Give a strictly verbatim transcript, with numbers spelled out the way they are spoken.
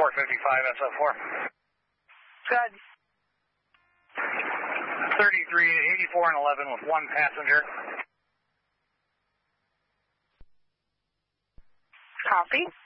four fifty-five S O four. Good. thirty-three, eighty-four, and eleven with one passenger. Copy.